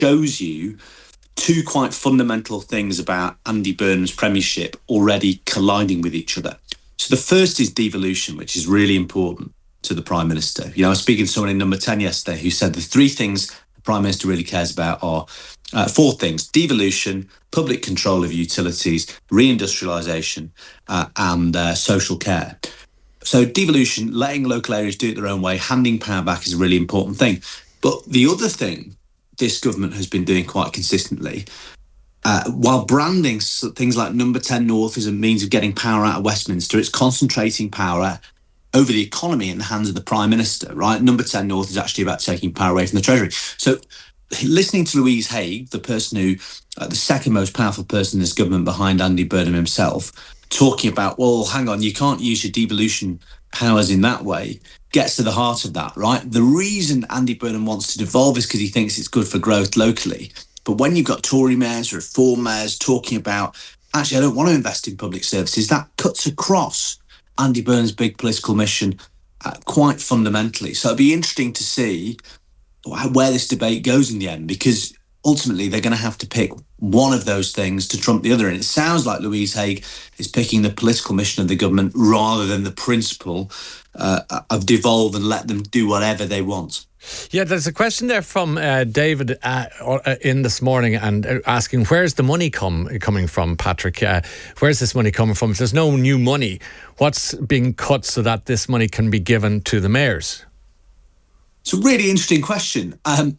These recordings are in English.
shows you two quite fundamental things about Andy Burnham's premiership already colliding with each other. So the first is devolution, which is really important to the Prime Minister. I was speaking to someone in Number 10 yesterday who said the three things the Prime Minister really cares about are four things: devolution, public control of utilities, reindustrialisation, and social care. So devolution, letting local areas do it their own way, handing power back, is a really important thing. But the other thing this government has been doing quite consistently, while branding things like Number 10 North as a means of getting power out of Westminster, it's concentrating power over the economy in the hands of the Prime Minister, right? Number 10 North is actually about taking power away from the Treasury. So listening to Louise Haigh, the person who, the second most powerful person in this government behind Andy Burnham himself, talking about, well, hang on, you can't use your devolution powers in that way, gets to the heart of that, right? The reason Andy Burnham wants to devolve is because he thinks it's good for growth locally. But when you've got Tory mayors, Reform mayors talking about, actually, I don't want to invest in public services, that cuts across Andy Burnham's big political mission quite fundamentally. So it'd be interesting to see where this debate goes in the end, because ultimately they're going to have to pick one of those things to trump the other. And it sounds like Louise Haigh is picking the political mission of the government rather than the principle of devolve and let them do whatever they want. Yeah, there's a question there from David in this morning and asking, where's the money coming from, Patrick? Where's this money coming from? If there's no new money, what's being cut so that this money can be given to the mayors? It's a really interesting question. I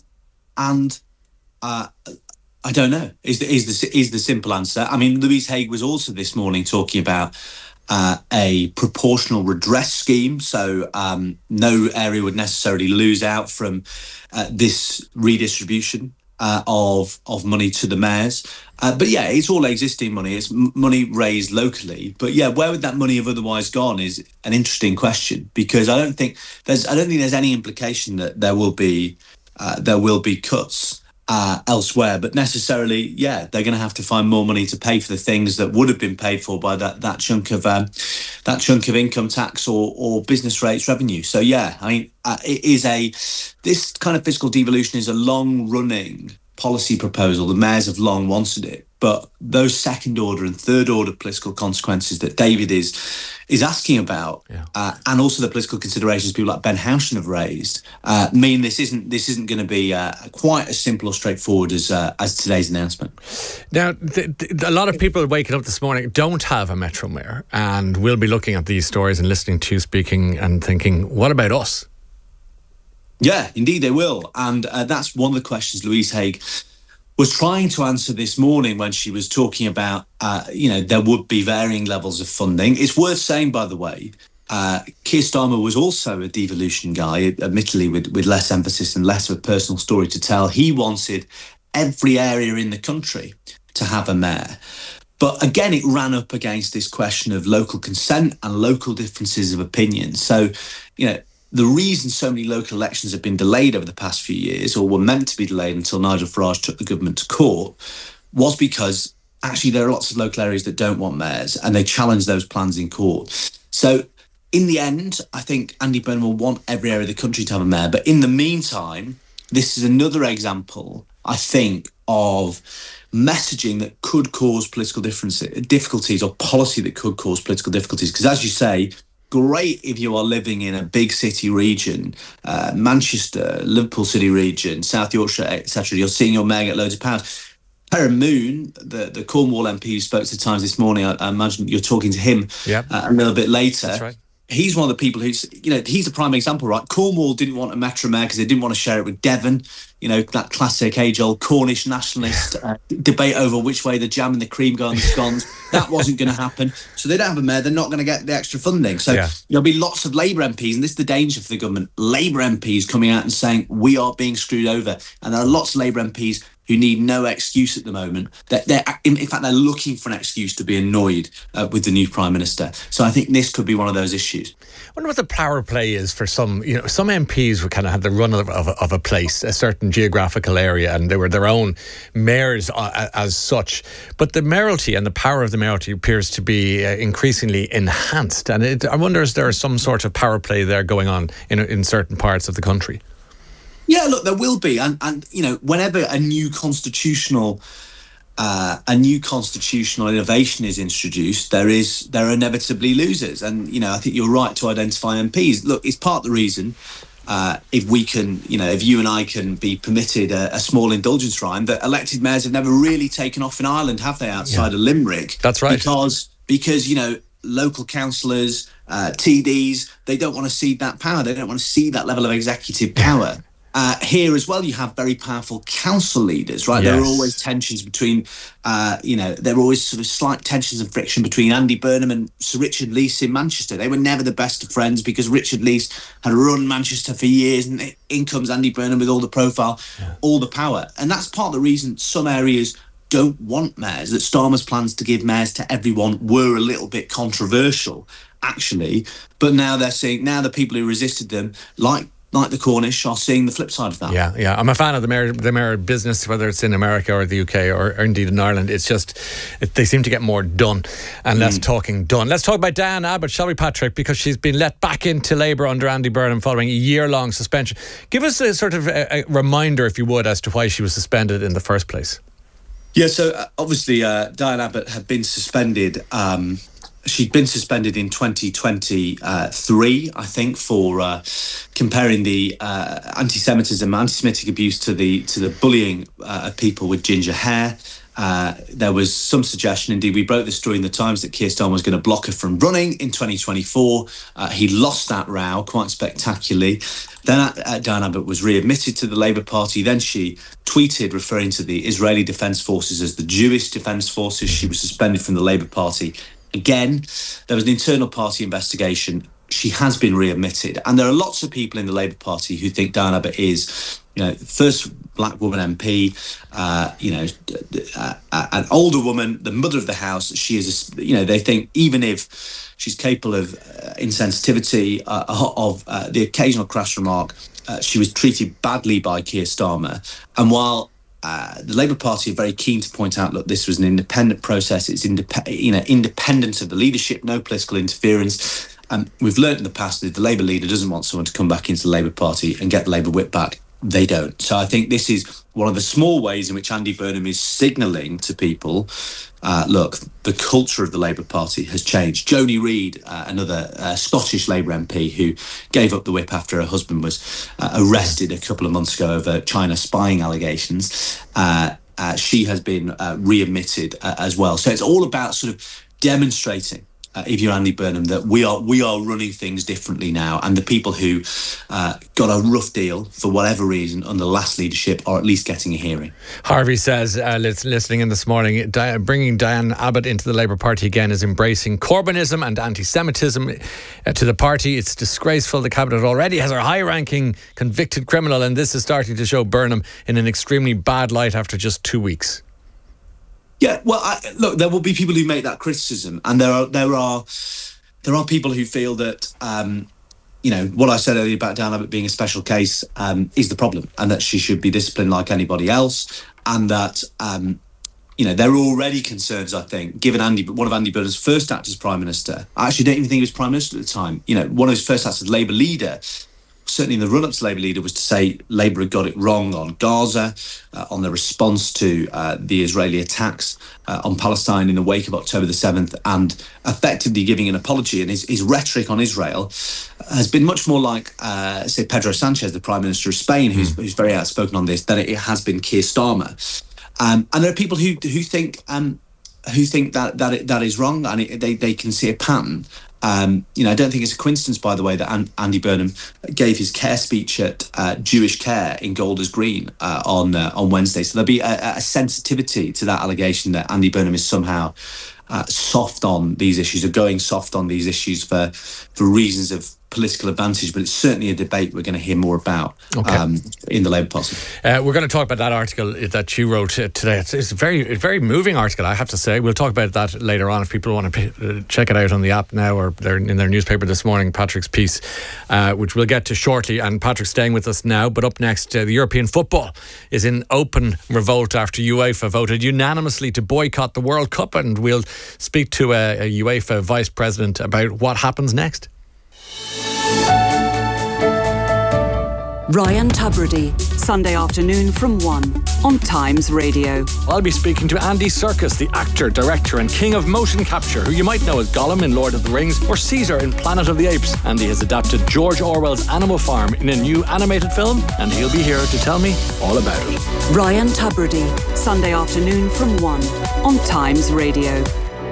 don't know, is the simple answer. I mean, Louise Haigh was also this morning talking about a proportional redress scheme. So no area would necessarily lose out from this redistribution of money to the mayors. But yeah, it's all existing money. It's money raised locally. But yeah, where would that money have otherwise gone is an interesting question, because I don't think there's any implication that there will be cuts elsewhere, but necessarily, yeah, they're going to have to find more money to pay for the things that would have been paid for by that chunk of income tax or business rates revenue. So yeah, I mean, this kind of fiscal devolution is a long-running policy proposal. The mayors have long wanted it, but those second order and third order political consequences that David is asking about, and also the political considerations people like Ben Houchen have raised, mean this isn't going to be quite as simple or straightforward as today's announcement. Now, a lot of people waking up this morning don't have a Metro Mayor, and will be looking at these stories and listening to you speaking and thinking, what about us? Yeah, indeed they will. And that's one of the questions Louise Haigh was trying to answer this morning when she was talking about, there would be varying levels of funding. It's worth saying, by the way, Keir Starmer was also a devolution guy, admittedly with less emphasis and less of a personal story to tell. He wanted every area in the country to have a mayor. But again, it ran up against this question of local consent and local differences of opinion. So, the reason so many local elections have been delayed over the past few years, or were meant to be delayed until Nigel Farage took the government to court, was because actually there are lots of local areas that don't want mayors, and they challenge those plans in court. So in the end, I think Andy Burnham will want every area of the country to have a mayor. But in the meantime, this is another example, I think, of messaging that could cause political difficulties, or policy that could cause political difficulties. Because as you say, great if you are living in a big city region, Manchester, Liverpool City region, South Yorkshire, etc. You're seeing your mayor get loads of powers. Perrin Moon, the Cornwall MP who spoke to the Times this morning, I imagine you're talking to him a little bit later. That's right. He's one of the people who's, he's a prime example, right? Cornwall didn't want a Metro Mayor because they didn't want to share it with Devon. That classic age-old Cornish nationalist debate over which way the jam and the cream go on the scones. That wasn't going to happen. So they don't have a mayor. They're not going to get the extra funding. So there'll be lots of Labour MPs, and this is the danger for the government, Labour MPs coming out and saying, we are being screwed over. And there are lots of Labour MPs who need no excuse at the moment. In fact, they're looking for an excuse to be annoyed with the new Prime Minister. So I think this could be one of those issues. I wonder what the power play is for some. Some MPs would kind of have the run of a place, a certain geographical area, and they were their own mayors as such. But the mayoralty and the power of the mayoralty appears to be increasingly enhanced. And I wonder, is there some sort of power play there going on in certain parts of the country? Yeah, look, there will be, and whenever a new constitutional innovation is introduced, there are inevitably losers, and I think you're right to identify MPs. Look, it's part of the reason. If we can, if you and I can be permitted a small indulgence rhyme, that elected mayors have never really taken off in Ireland, have they? Outside of Limerick, that's right. Because local councillors, TDs, they don't want to cede that power. They don't want to cede that level of executive power. Here as well, you have very powerful council leaders, right? Yes. There are always tensions between, there are always sort of slight tensions and friction between Andy Burnham and Sir Richard Leese in Manchester. They were never the best of friends because Richard Leese had run Manchester for years, and in comes Andy Burnham with all the profile, all the power. And that's part of the reason some areas don't want mayors, that Starmer's plans to give mayors to everyone were a little bit controversial, actually. But now they're seeing, now the people who resisted them, like the Cornish, are seeing the flip side of that. Yeah. I'm a fan of the mayor business, whether it's in America or the UK or indeed in Ireland. It's just, they seem to get more done and less talking done. Let's talk about Diane Abbott, shall we, Patrick? Because she's been let back into Labour under Andy Burnham following a year-long suspension. Give us a sort of a reminder, if you would, as to why she was suspended in the first place. Yeah, so obviously Diane Abbott had been suspended. She'd been suspended in 2023, I think, for comparing the anti-Semitic abuse to the bullying of people with ginger hair. There was some suggestion, indeed, we broke this story in the Times, that Keir Starmer was going to block her from running in 2024. He lost that row quite spectacularly. Then Diane Abbott was readmitted to the Labour Party. Then she tweeted referring to the Israeli Defence Forces as the Jewish Defence Forces. She was suspended from the Labour Party. Again, there was an internal party investigation. She has been readmitted. And there are lots of people in the Labour Party who think Diane Abbott is, first black woman MP, an older woman, the mother of the house. She is, they think even if she's capable of insensitivity, of the occasional crass remark, she was treated badly by Keir Starmer. And while the Labour Party are very keen to point out, look, this was an independent process. It's independent of the leadership, no political interference. We've learnt in the past that if the Labour leader doesn't want someone to come back into the Labour Party and get the Labour whip back, they don't. So I think this is one of the small ways in which Andy Burnham is signalling to people, look, the culture of the Labour Party has changed. Joni Reid, another Scottish Labour MP who gave up the whip after her husband was arrested a couple of months ago over China spying allegations, she has been readmitted as well. So it's all about sort of demonstrating, if you're Andy Burnham, that we are running things differently now, and the people who got a rough deal for whatever reason under the last leadership are at least getting a hearing. Harvey says, listening in this morning, bringing Diane Abbott into the Labour Party again is embracing Corbynism and anti-Semitism to the party. It's disgraceful. The cabinet already has a high-ranking convicted criminal, and this is starting to show Burnham in an extremely bad light after just 2 weeks. Yeah, well, look, there will be people who make that criticism, and there are people who feel that what I said earlier about Diane Abbott being a special case is the problem, and that she should be disciplined like anybody else, and that there are already concerns. I think, given one of Andy Burnham's first acts as Prime Minister, I actually don't even think he was Prime Minister at the time. One of his first acts as Labour leader, certainly in the run-up to Labour leader, was to say Labour had got it wrong on Gaza, on the response to the Israeli attacks on Palestine in the wake of October the 7th, and effectively giving an apology. And his rhetoric on Israel has been much more like, say, Pedro Sanchez, the Prime Minister of Spain, who's very outspoken on this, than it has been Keir Starmer. And there are people who think that is wrong, and they can see a pattern. I don't think it's a coincidence, by the way, that Andy Burnham gave his care speech at Jewish Care in Golders Green on Wednesday. So there'll be a sensitivity to that allegation that Andy Burnham is somehow soft on these issues, or going soft on these issues for reasons of political advantage. But it's certainly a debate we're going to hear more about in the Labour Party. We're going to talk about that article that you wrote today. It's a very moving article, I have to say. We'll talk about that later on if people want to check it out on the app now, or they're in their newspaper this morning, Patrick's piece, which we'll get to shortly. And Patrick's staying with us now. But up next, the European football is in open revolt after UEFA voted unanimously to boycott the World Cup. And we'll speak to a UEFA vice president about what happens next. Ryan Tubridy, Sunday afternoon from 1 on Times Radio. I'll be speaking to Andy Serkis, the actor, director and king of motion capture, who you might know as Gollum in Lord of the Rings or Caesar in Planet of the Apes. Andy has adapted George Orwell's Animal Farm in a new animated film, and he'll be here to tell me all about it. Ryan Tubridy, Sunday afternoon from 1 on Times Radio.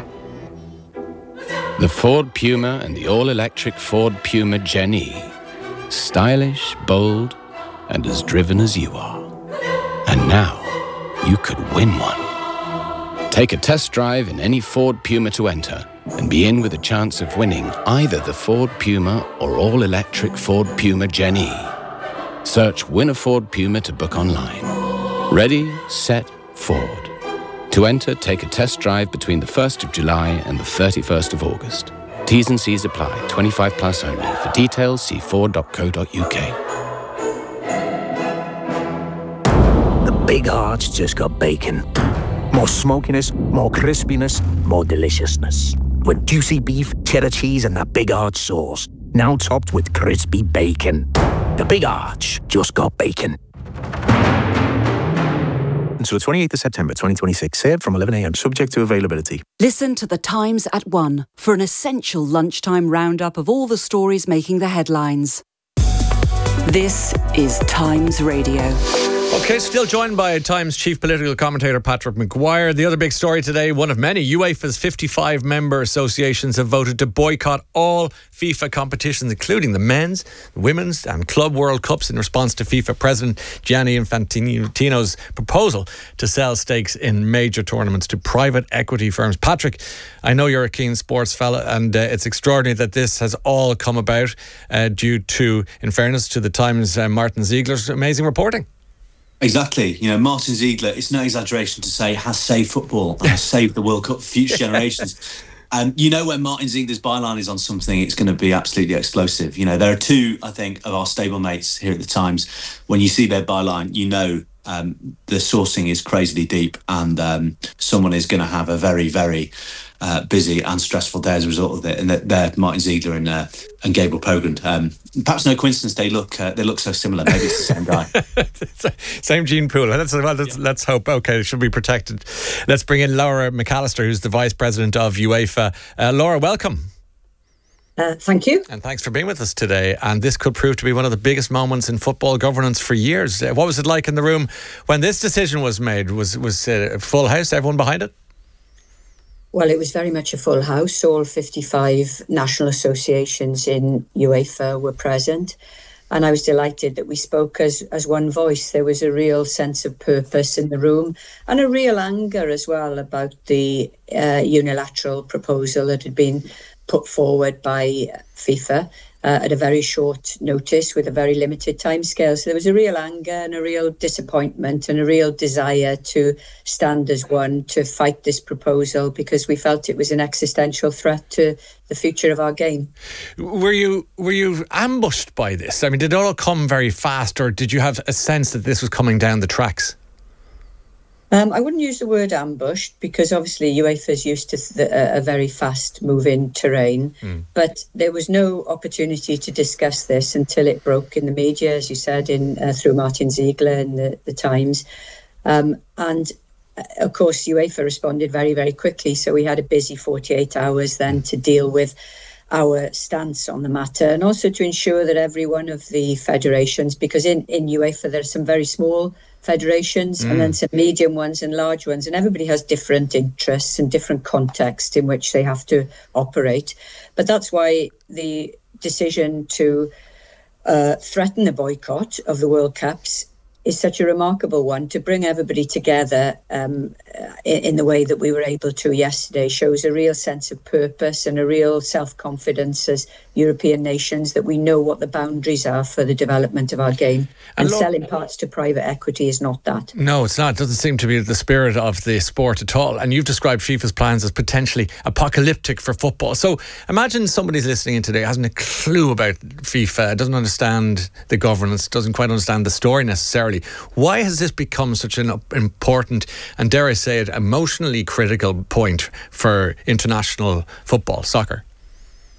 The Ford Puma and the all-electric Ford Puma Gen-E. Stylish, bold, and as driven as you are. And now, you could win one. Take a test drive in any Ford Puma to enter and be in with a chance of winning either the Ford Puma or all-electric Ford Puma Gen-E. Search Win a Ford Puma to book online. Ready, set, Ford. To enter, take a test drive between the 1st of July and the 31st of August. T's and C's apply. 25 plus only. For details, see ford.co.uk. The Big Arch just got bacon. More smokiness, more crispiness, more deliciousness. With juicy beef, cheddar cheese and that Big Arch sauce. Now topped with crispy bacon. The Big Arch just got bacon. Until 28th of September 2026, served from 11 a.m, subject to availability. Listen to The Times at 1 for an essential lunchtime roundup of all the stories making the headlines. This is Times Radio. Okay, still joined by Times chief political commentator Patrick Maguire. The other big story today, one of many, UEFA's 55 member associations have voted to boycott all FIFA competitions, including the men's, the women's and club World Cups, in response to FIFA President Gianni Infantino's proposal to sell stakes in major tournaments to private equity firms. Patrick, I know you're a keen sports fella, and it's extraordinary that this has all come about due to, in fairness to the Times' Martin Ziegler's amazing reporting. Exactly. You know, Martin Ziegler, it's no exaggeration to say, has saved football and has saved the World Cup for future generations. And you know, when Martin Ziegler's byline is on something, it's going to be absolutely explosive. You know, there are two, I think, of our stablemates here at the Times. When you see their byline, you know the sourcing is crazily deep, and someone is going to have a very, very busy and stressful day as a result of it. And they're Martin Ziegler and Gabriel Pogrund. Perhaps no coincidence they look so similar. Maybe it's the same guy. Same gene pool. Let's hope. Okay, it should be protected. Let's bring in Laura McAllister, who's the Vice President of UEFA. Laura, welcome. Thank you. And thanks for being with us today. And this could prove to be one of the biggest moments in football governance for years. What was it like in the room when this decision was made? Was it a full house, everyone behind it? Well, it was very much a full house. All 55 national associations in UEFA were present. And I was delighted that we spoke as one voice. There was a real sense of purpose in the room and a real anger as well about the unilateral proposal that had been put forward by FIFA at a very short notice with a very limited timescale. So there was a real anger and a real disappointment and a real desire to stand as one to fight this proposal, because we felt it was an existential threat to the future of our game. Were you ambushed by this? I mean, did it all come very fast, or did you have a sense that this was coming down the tracks? I wouldn't use the word ambushed, because obviously UEFA is used to a very fast-moving terrain. But there was no opportunity to discuss this until it broke in the media, as you said, through Martin Ziegler in the Times. And of course, UEFA responded very, very quickly. So we had a busy 48 hours then to deal with our stance on the matter, and also to ensure that every one of the federations, because in UEFA there are some very small federations and then some medium ones and large ones, and everybody has different interests and different contexts in which they have to operate. But that's why the decision to threaten the boycott of the World Cups is such a remarkable one. To bring everybody together in the way that we were able to yesterday shows a real sense of purpose and a real self-confidence as European nations that we know what the boundaries are for the development of our game. And selling parts to private equity is not that. No, it's not. It doesn't seem to be the spirit of the sport at all. And you've described FIFA's plans as potentially apocalyptic for football. So imagine somebody's listening in today, hasn't a clue about FIFA, doesn't understand the governance, doesn't quite understand the story necessarily. Why has this become such an important and, dare I say it, emotionally critical point for international football, soccer?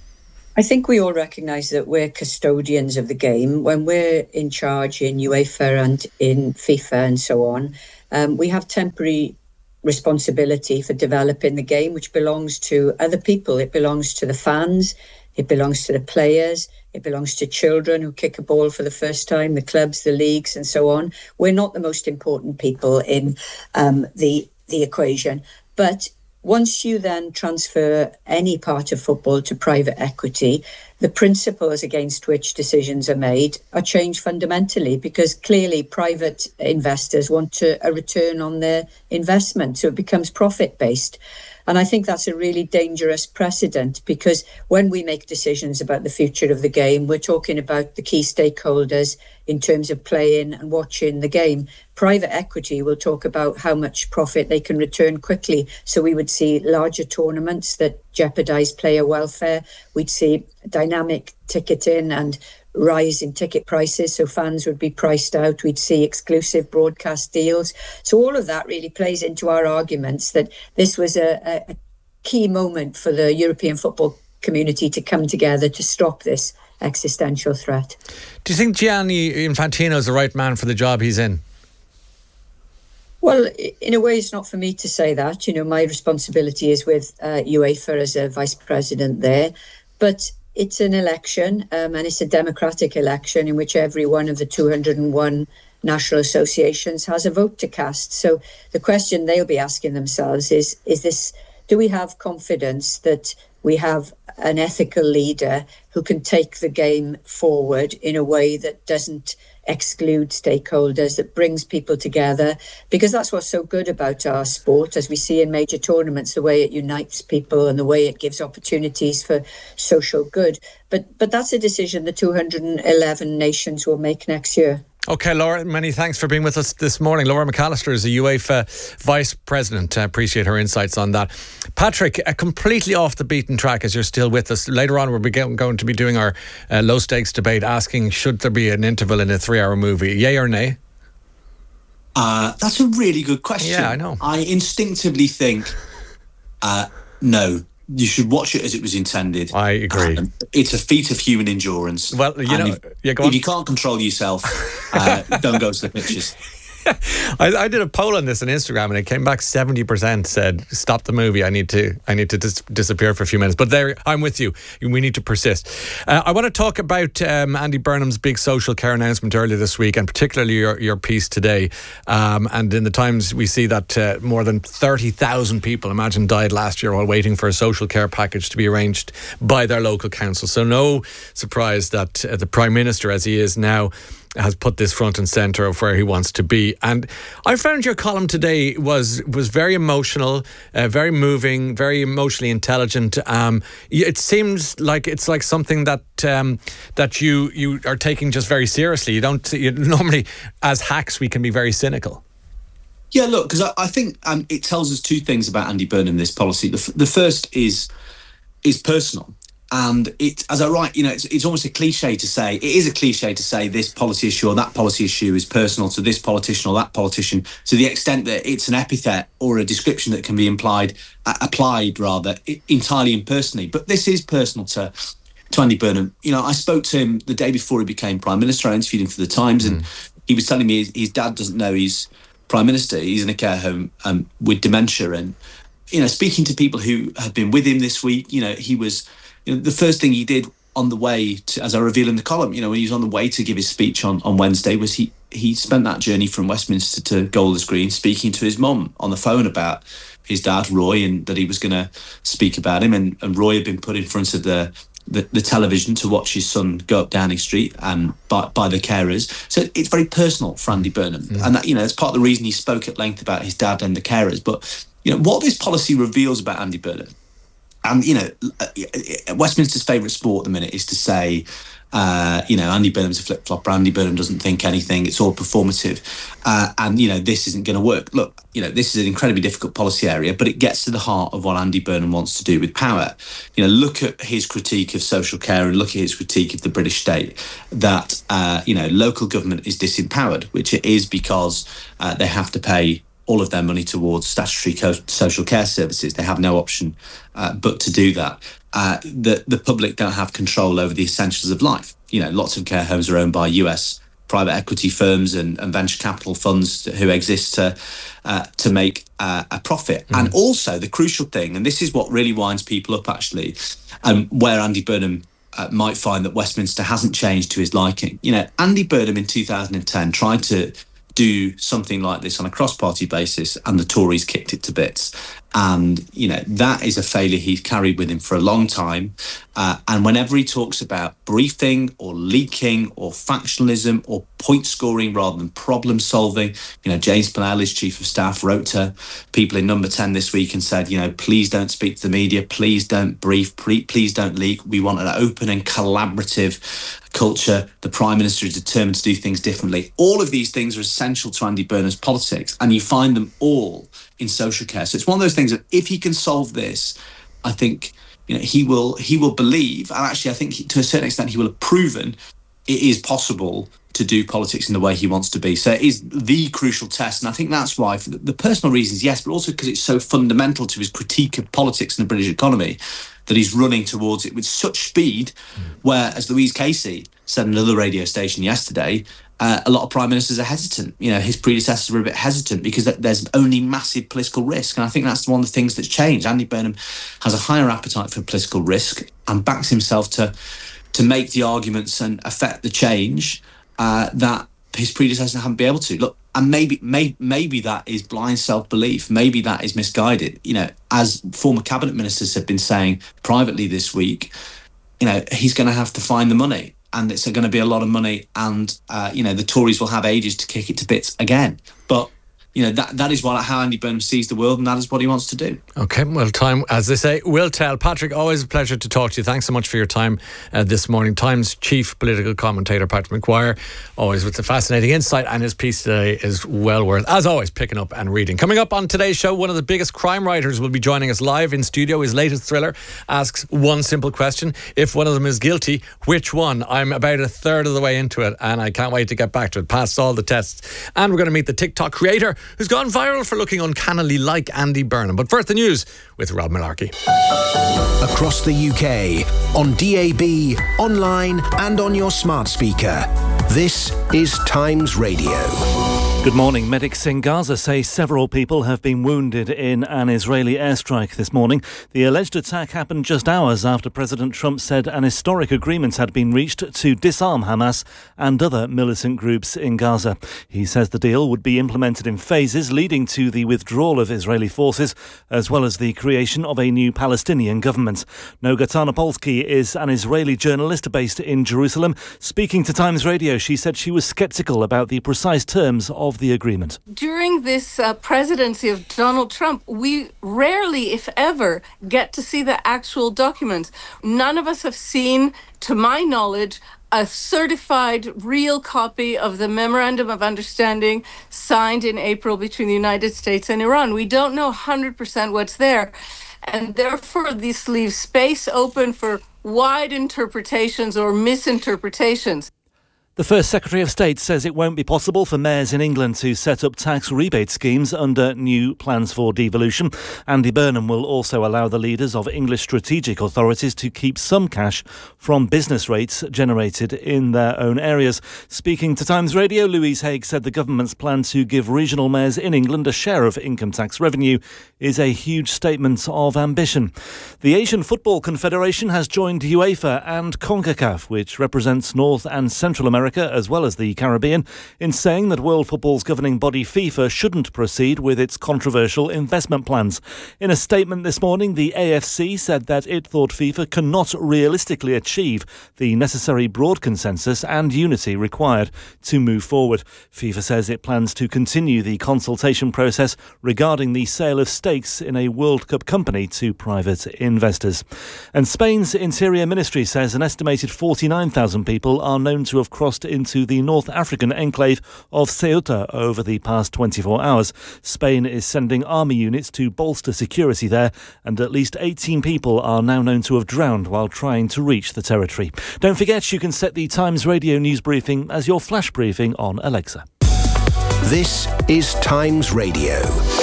I think we all recognise that we're custodians of the game. When we're in charge in UEFA and in FIFA and so on, we have temporary responsibility for developing the game, which belongs to other people. It belongs to the fans, it belongs to the players, it belongs to children who kick a ball for the first time, the clubs, the leagues and so on. We're not the most important people in the equation. But once you then transfer any part of football to private equity, the principles against which decisions are made are changed fundamentally, because clearly private investors want a return on their investment. So it becomes profit-based. And I think that's a really dangerous precedent, because when we make decisions about the future of the game, we're talking about the key stakeholders in terms of playing and watching the game. Private equity will talk about how much profit they can return quickly. So we would see larger tournaments that jeopardise player welfare. We'd see dynamic ticketing and rise in ticket prices, so fans would be priced out. We'd see exclusive broadcast deals. So all of that really plays into our arguments that this was a key moment for the European football community to come together to stop this existential threat. Do you think Gianni Infantino is the right man for the job he's in? Well, in a way, it's not for me to say that. You know, my responsibility is with UEFA as a vice president there. But it's an election, and it's a democratic election in which every one of the 201 national associations has a vote to cast. So the question they'll be asking themselves is this: do we have confidence that we have an ethical leader who can take the game forward in a way that doesn't exclude stakeholders, that brings people together? Because that's what's so good about our sport, as we see in major tournaments, the way it unites people and the way it gives opportunities for social good. But that's a decision the 211 nations will make next year. OK, Laura, many thanks for being with us this morning. Laura McAllister is the UEFA Vice President. I appreciate her insights on that. Patrick, completely off the beaten track as you're still with us. Later on, we're going to be doing our low stakes debate, asking should there be an interval in a 3-hour movie, yay or nay? That's a really good question. Yeah, I know. I instinctively think no. You should watch it as it was intended. I agree. It's a feat of human endurance. Well, you know, if you can't control yourself, don't go to the pictures. I did a poll on this on Instagram, and it came back 70% said stop the movie. I need to disappear for a few minutes. But there, I'm with you. We need to persist. I want to talk about Andy Burnham's big social care announcement earlier this week, and particularly your piece today. And in the Times, we see that more than 30,000 people, imagine, died last year while waiting for a social care package to be arranged by their local council. So no surprise that the Prime Minister, as he is now, has put this front and centre of where he wants to be. And I found your column today was very emotional, very moving, very emotionally intelligent. It seems like it's like something that that you are taking just very seriously. You normally, as hacks, we can be very cynical. Yeah, look, because I think it tells us two things about Andy Burnham, this policy. The first is personal. And it, as I write, you know, it's almost a cliche to say, it is a cliche to say this policy issue or that policy issue is personal to this politician or that politician, to the extent that it's an epithet or a description that can be applied entirely impersonally. But this is personal to Andy Burnham. You know, I spoke to him the day before he became Prime Minister. I interviewed him for The Times, and he was telling me his dad doesn't know he's Prime Minister. He's in a care home with dementia. And, you know, speaking to people who have been with him this week, you know, he was... You know, the first thing he did on the way to, as I reveal in the column, you know, when he was on the way to give his speech on Wednesday, was he spent that journey from Westminster to Golders Green speaking to his mum on the phone about his dad, Roy, and that he was going to speak about him. And Roy had been put in front of the television to watch his son go up Downing Street by the carers. So it's very personal for Andy Burnham. And that, you know, it's part of the reason he spoke at length about his dad and the carers. But, you know, what this policy reveals about Andy Burnham, and, you know, Westminster's favourite sport at the minute is to say, you know, Andy Burnham's a flip-flopper, Andy Burnham doesn't think anything, it's all performative, and, you know, this isn't going to work. Look, you know, this is an incredibly difficult policy area, but it gets to the heart of what Andy Burnham wants to do with power. You know, look at his critique of social care and look at his critique of the British state, that, you know, local government is disempowered, which it is because they have to pay all of their money towards statutory social care services. They have no option but to do that. The public don't have control over the essentials of life. Lots of care homes are owned by US private equity firms and venture capital funds who exist to make a profit. And also the crucial thing, and this is what really winds people up actually, where Andy Burnham might find that Westminster hasn't changed to his liking. Andy Burnham in 2010 tried to do something like this on a cross-party basis, and the Tories kicked it to bits. And, that is a failure he's carried with him for a long time. And whenever he talks about briefing or leaking or factionalism or point scoring rather than problem solving, James Pennell, his chief of staff, wrote to people in Number 10 this week and said, please don't speak to the media, please don't brief, please don't leak. We want an open and collaborative culture. The Prime Minister is determined to do things differently. All of these things are essential to Andy Burnham's politics, and you find them all in social care. So it's one of those things that if he can solve this, I think he will believe, and actually I think to a certain extent he will have proven it is possible to do politics in the way he wants to be. So it is the crucial test, and I think that's why, for the personal reasons, yes, but also because it's so fundamental to his critique of politics and the British economy, that he's running towards it with such speed, where, as Louise Casey said on another radio station yesterday, a lot of prime ministers are hesitant. His predecessors were a bit hesitant because there's only massive political risk. And I think that's one of the things that's changed. Andy Burnham has a higher appetite for political risk and backs himself to make the arguments and affect the change that his predecessors haven't been able to. Look, and maybe that is blind self-belief. Maybe that is misguided. As former cabinet ministers have been saying privately this week, he's going to have to find the money. And it's going to be a lot of money, and the Tories will have ages to kick it to bits again. But that is how Andy Burnham sees the world, and that is what he wants to do. Okay, well, time, as they say, will tell. Patrick, always a pleasure to talk to you. Thanks so much for your time this morning. Times chief political commentator Patrick McGuire, always with a fascinating insight, and his piece today is well worth, as always, picking up and reading. Coming up on today's show, one of the biggest crime writers will be joining us live in studio. His latest thriller asks one simple question: if one of them is guilty, which one? I'm about a third of the way into it, and I can't wait to get back to it. Passed all the tests. And we're going to meet the TikTok creator who's gone viral for looking uncannily like Andy Burnham. But first, the news with Rob Malarkey. Across the UK, on DAB, online and on your smart speaker. This is Times Radio. Good morning. Medics in Gaza say several people have been wounded in an Israeli airstrike this morning. The alleged attack happened just hours after President Trump said an historic agreement had been reached to disarm Hamas and other militant groups in Gaza. He says the deal would be implemented in phases, leading to the withdrawal of Israeli forces, as well as the creation of a new Palestinian government. Noga Tarnopolsky is an Israeli journalist based in Jerusalem. Speaking to Times Radio, she said she was sceptical about the precise terms of the agreement. During this presidency of Donald Trump, we rarely, if ever, get to see the actual documents. None of us have seen, to my knowledge, a certified real copy of the Memorandum of Understanding signed in April between the United States and Iran. We don't know 100% what's there. And therefore, this leaves space open for wide interpretations or misinterpretations. The First Secretary of State says it won't be possible for mayors in England to set up tax rebate schemes under new plans for devolution. Andy Burnham will also allow the leaders of English strategic authorities to keep some cash from business rates generated in their own areas. Speaking to Times Radio, Louise Haigh said the government's plan to give regional mayors in England a share of income tax revenue is a huge statement of ambition. The Asian Football Confederation has joined UEFA and CONCACAF, which represents North and Central America as well as the Caribbean, in saying that world football's governing body FIFA shouldn't proceed with its controversial investment plans. In a statement this morning, the AFC said that it thought FIFA cannot realistically achieve the necessary broad consensus and unity required to move forward. FIFA says it plans to continue the consultation process regarding the sale of stakes in a World Cup company to private investors. And Spain's Interior Ministry says an estimated 49,000 people are known to have crossed into the North African enclave of Ceuta over the past 24 hours. Spain is sending army units to bolster security there, and at least 18 people are now known to have drowned while trying to reach the territory. Don't forget, you can set the Times Radio news briefing as your flash briefing on Alexa. This is Times Radio.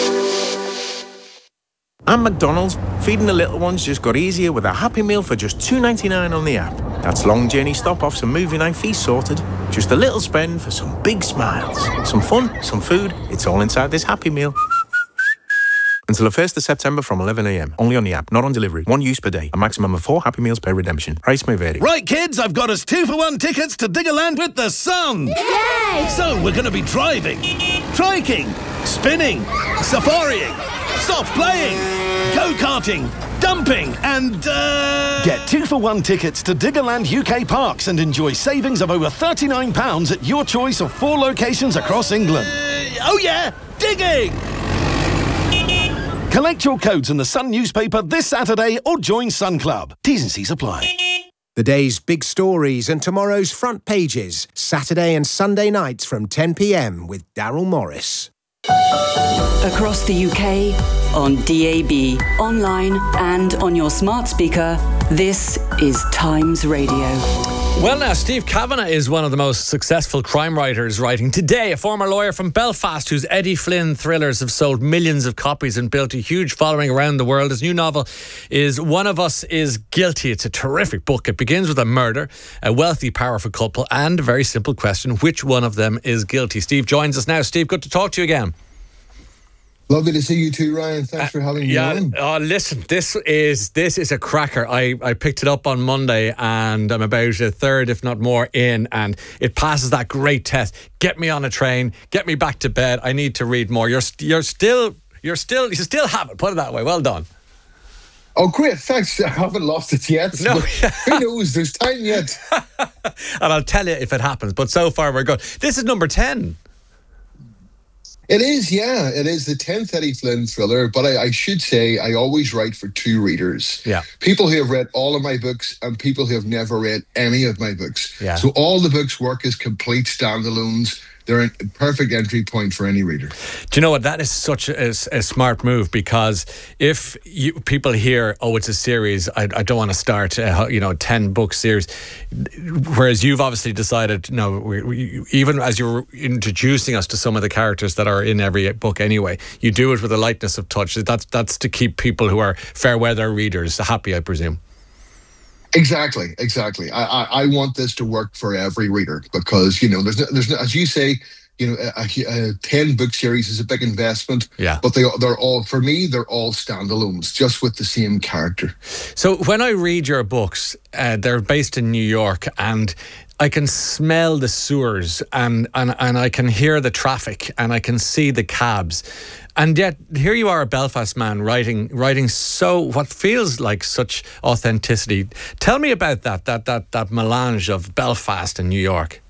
And McDonald's, feeding the little ones just got easier with a Happy Meal for just $2.99 on the app. That's long journey stop-offs and movie night feast sorted. Just a little spend for some big smiles. Some fun, some food, it's all inside this Happy Meal. Until the 1st of September from 11 a.m. Only on the app, not on delivery. One use per day. A maximum of 4 Happy Meals per redemption. Price may vary. Right, kids, I've got us 2-for-1 tickets to Diggerland with the sun. Yay! So we're going to be driving, triking, spinning, safarieing, soft playing, go-karting, dumping and, Get 2-for-1 tickets to Diggerland UK Parks and enjoy savings of over £39 at your choice of 4 locations across England. Oh yeah, digging! Collect your codes in the Sun newspaper this Saturday or join Sun Club. T's and C's apply. The day's big stories and tomorrow's front pages, Saturday and Sunday nights from 10 p.m. with Daryl Morris. Across the UK, on DAB, online and on your smart speaker, this is Times Radio. Well now, Steve Kavanagh is one of the most successful crime writers writing today. A former lawyer from Belfast whose Eddie Flynn thrillers have sold millions of copies and built a huge following around the world. His new novel is One of Us is Guilty. It's a terrific book. It begins with a murder, a wealthy, powerful couple, and a very simple question: which one of them is guilty? Steve joins us now. Steve, good to talk to you again. Lovely to see you too, Ryan. Thanks for having me on. Listen, this is a cracker. I picked it up on Monday and I'm about a third, if not more, in, and it passes that great test. Get me on a train, get me back to bed. I need to read more. You still have it. Put it that way. Well done. Oh, great. Thanks. I haven't lost it yet. No. Who knows? There's time yet. And I'll tell you if it happens. But so far we're good. This is number 10. It is, yeah. It is the 10th Eddie Flynn thriller, but I should say I always write for 2 readers. Yeah. People who have read all of my books and people who have never read any of my books. Yeah. So all the books work as complete standalones. They're a perfect entry point for any reader. Do you know what? That is such a smart move, because if people hear, oh, it's a series, I don't want to start 10-book series. Whereas you've obviously decided, no, even as you're introducing us to some of the characters that are in every book anyway, you do it with a lightness of touch. That's to keep people who are fair weather readers happy, I presume. Exactly. I want this to work for every reader because, there's no, as you say, a 10-book series is a big investment. Yeah. But they're all, for me, they're all standalones, just with the same character. So when I read your books, they're based in New York, and I can smell the sewers and I can hear the traffic and I can see the cabs. And yet, here you are, a Belfast man, writing so what feels like such authenticity. Tell me about that melange of Belfast and New York.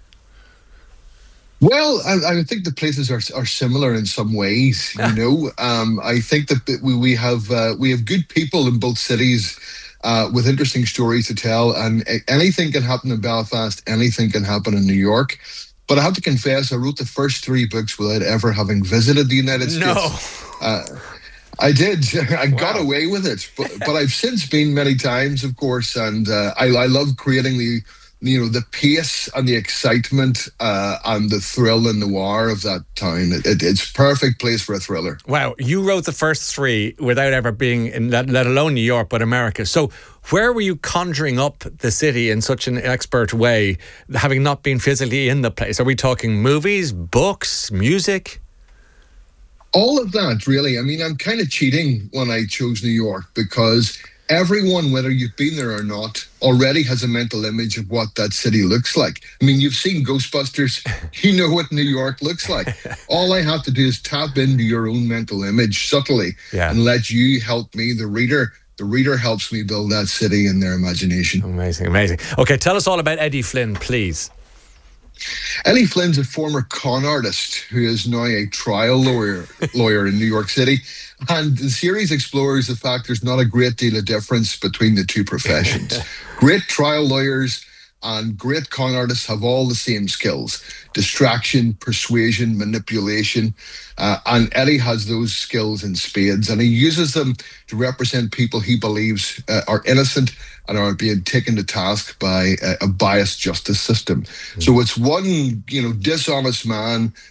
Well, I think the places are similar in some ways. I think that we have good people in both cities with interesting stories to tell, and anything can happen in Belfast, anything can happen in New York. But I have to confess, I wrote the first 3 books without ever having visited the United States. No. I did. I got away with it. But I've since been many times, of course, and I love creating the pace and the excitement and the thrill and noir of that town. It's a perfect place for a thriller. Wow. You wrote the first 3 without ever being in, let alone New York, but America. So where were you conjuring up the city in such an expert way, having not been physically in the place? Are we talking movies, books, music? All of that, really. I mean, I'm kind of cheating when I chose New York because everyone, whether you've been there or not, already has a mental image of what that city looks like. I mean, you've seen Ghostbusters. You know what New York looks like. All I have to do is tap into your own mental image subtly and let you help me, the reader. The reader helps me build that city in their imagination. Amazing. Okay, tell us all about Eddie Flynn, please. Eddie Flynn's a former con artist who is now a trial lawyer in New York City. And the series explores the fact there's not a great deal of difference between the 2 professions. Great trial lawyers and great con artists have all the same skills: distraction, persuasion, manipulation. And Eddie has those skills in spades, and he uses them to represent people he believes are innocent and are being taken to task by a biased justice system. So it's one, dishonest man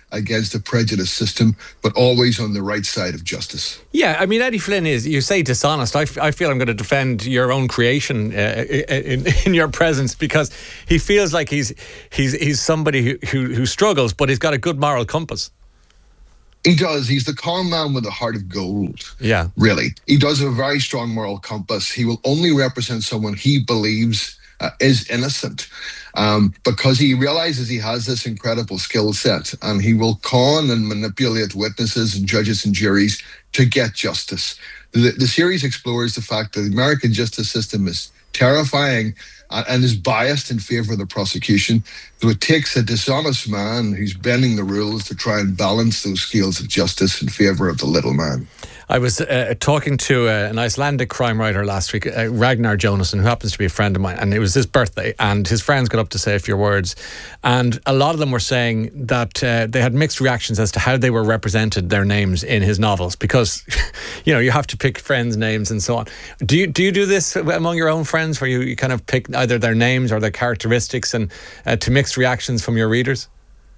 against the prejudice system, but always on the right side of justice. Yeah, I mean, Eddie Flynn is, you say dishonest. I feel I'm going to defend your own creation in your presence, because he feels like he's somebody who struggles, but he's got a good moral compass. He does. He's the calm man with a heart of gold. Yeah. Really. He does have a very strong moral compass. He will only represent someone he believes is innocent, because he realizes he has this incredible skill set, and he will con and manipulate witnesses and judges and juries to get justice. The series explores the fact that the American justice system is terrifying and is biased in favor of the prosecution. So it takes a dishonest man who's bending the rules to try and balance those scales of justice in favor of the little man. I was talking to an Icelandic crime writer last week, Ragnar Jonasson, who happens to be a friend of mine, and it was his birthday, and his friends got up to say a few words, and a lot of them were saying that they had mixed reactions as to how they were represented, their names in his novels, because you have to pick friends' names and so on. Do you do this among your own friends, where you kind of pick either their names or their characteristics, and to mixed reactions from your readers?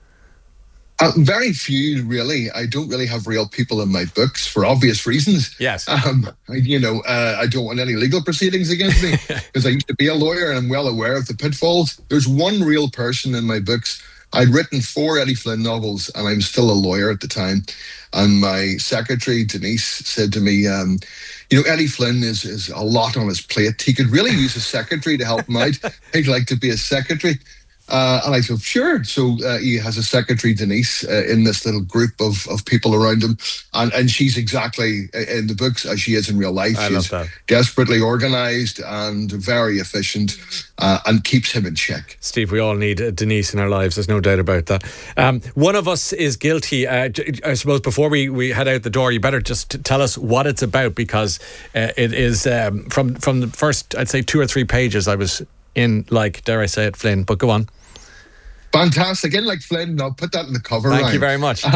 Very few, really. I don't really have real people in my books for obvious reasons. Yes. I don't want any legal proceedings against me, because I used to be a lawyer and I'm well aware of the pitfalls. There's one real person in my books. I'd written 4 Eddie Flynn novels, and I was still a lawyer at the time. And my secretary, Denise, said to me, Eddie Flynn is a lot on his plate. He could really use a secretary to help him out. I'd like to be a secretary. And I said, sure. So he has a secretary, Denise, in this little group of people around him. And she's exactly in the books as she is in real life. She's desperately organised and very efficient, and keeps him in check. Steve, we all need Denise in our lives. There's no doubt about that. One of us is guilty. I suppose before we head out the door, you better just tell us what it's about, because it is from the first, I'd say, 2 or 3 pages I was in, like, dare I say it, Flynn, but go on. Fantastic. In like Flynn, I'll put that in the cover. Thank you very much.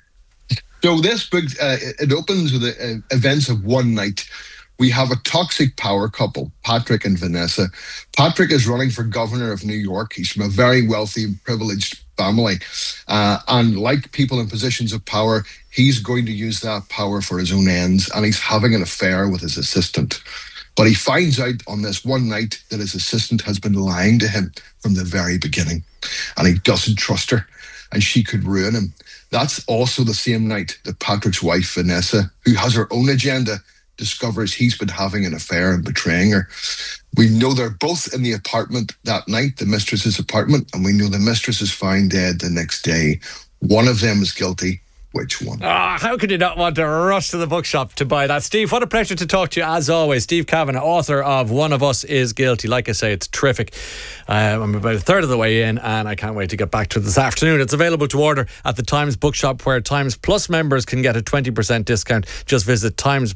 So this book, it opens with the events of one night. We have a toxic power couple, Patrick and Vanessa. Patrick is running for governor of New York. He's from a very wealthy and privileged family. And like people in positions of power, he's going to use that power for his own ends. And he's having an affair with his assistant. But he finds out on this one night that his assistant has been lying to him from the very beginning. And he doesn't trust her, and she could ruin him. That's also the same night that Patrick's wife, Vanessa, who has her own agenda, discovers he's been having an affair and betraying her. We know they're both in the apartment that night, the mistress's apartment, and we know the mistress is found dead the next day. One of them is guilty. Which one? How could you not want to rush to the bookshop to buy that? Steve, what a pleasure to talk to you as always. Steve Kavanagh, author of One of Us is Guilty. Like I say, it's terrific. I'm about a third of the way in, and I can't wait to get back to it this afternoon. It's available to order at the Times Bookshop, where Times Plus members can get a 20% discount. Just visit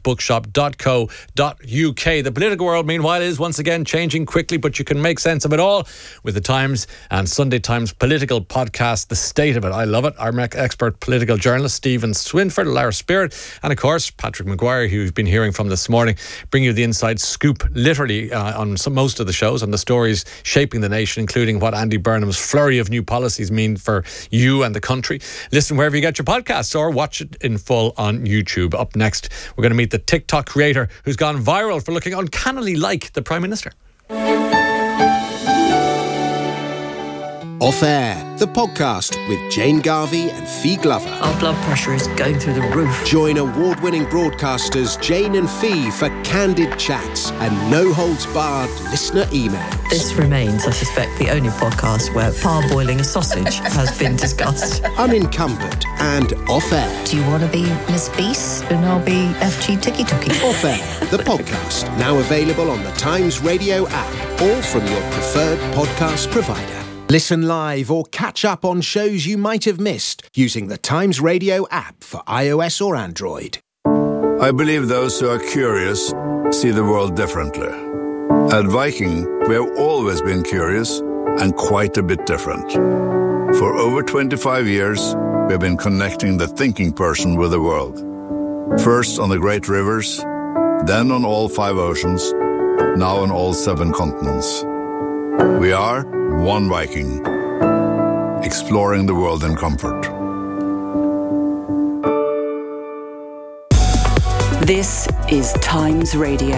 timesbookshop.co.uk. The political world, meanwhile, is once again changing quickly, but you can make sense of it all with the Times and Sunday Times political podcast, The State of It. I love it. Our expert political journalist Stephen Swinford, Lara Spirit, and of course Patrick Maguire, who you've been hearing from this morning, bring you the inside scoop literally on most of the shows, on the stories shaping the nation, including what Andy Burnham's flurry of new policies mean for you and the country. Listen wherever you get your podcasts, or watch it in full on YouTube. Up next, we're going to meet the TikTok creator who's gone viral for looking uncannily like the Prime Minister. Off Air, the podcast with Jane Garvey and Fee Glover. Our blood pressure is going through the roof. Join award-winning broadcasters Jane and Fee for candid chats and no-holds-barred listener emails. This remains, I suspect, the only podcast where parboiling a sausage has been discussed. Unencumbered and Off Air. Do you want to be Miss Beast and I'll be FG Tiki Tuki? Off Air, the podcast, now available on the Times Radio app or from your preferred podcast provider. Listen live or catch up on shows you might have missed using the Times Radio app for iOS or Android. I believe those who are curious see the world differently. At Viking, we have always been curious and quite a bit different. For over 25 years, we have been connecting the thinking person with the world. First on the great rivers, then on all 5 oceans, now on all 7 continents. We are One Viking, exploring the world in comfort. This is Times Radio.